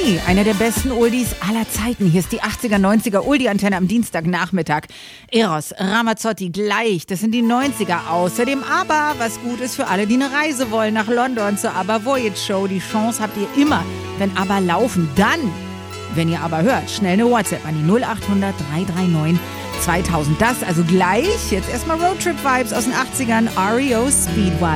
Me, einer der besten Oldies aller Zeiten. Hier ist die 80er, 90er Oldie-Antenne am Dienstagnachmittag. Eros, Ramazzotti gleich, das sind die 90er. Außerdem aber, was gut ist für alle, die eine Reise wollen nach London zur ABBA Voyage Show. Die Chance habt ihr immer, wenn ABBA laufen. Dann, wenn ihr ABBA hört, schnell eine WhatsApp an die 0800 339 2000. Das also gleich. Jetzt erstmal Roadtrip-Vibes aus den 80ern. REO Speedway.